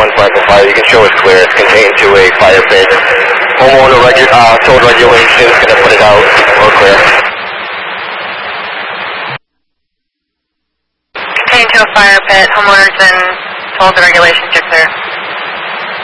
1 flag for fire. You can show it's clear. It's contained to a fire pit. Homeowner told regulations, going to put it out. We're clear. Contained to a fire pit. Homeowner's been told the regulations are clear.